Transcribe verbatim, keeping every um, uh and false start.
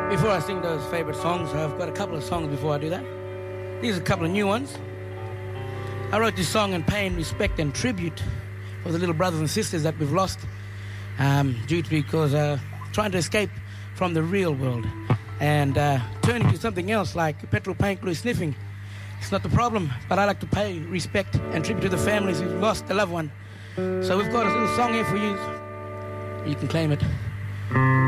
Before I sing those favorite songs, I've got a couple of songs before I do that. These are a couple of new ones. I wrote this song in pain, respect, and tribute for the little brothers and sisters that we've lost um, due to because uh, trying to escape from the real world and uh, turning to something else like petrol paint glue sniffing. It's not the problem, but I like to pay respect and tribute to the families who've lost a loved one. So we've got a little song here for you. You can claim it.